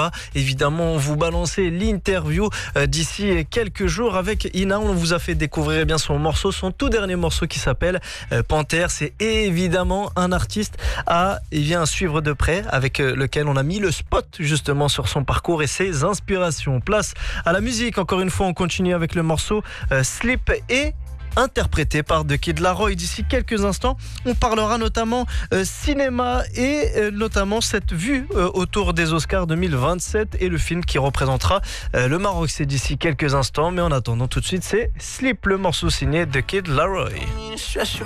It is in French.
va évidemment vous balancer l'interview d'ici quelques jours avec Ina. On vous a fait découvrir bien son morceau, son tout dernier morceau qui s'appelle Panthère. C'est évidemment un artiste à suivre de près, avec lequel on a mis le spot justement sur son parcours et ses inspirations. Place à la musique, encore une fois on continue avec le morceau Sleep et interprété par The Kid Laroi. D'ici quelques instants, on parlera notamment cinéma et notamment cette vue autour des Oscars 2027 et le film qui représentera le Maroc. C'est d'ici quelques instants, mais en attendant tout de suite, c'est Sleep, le morceau signé The Kid Laroi.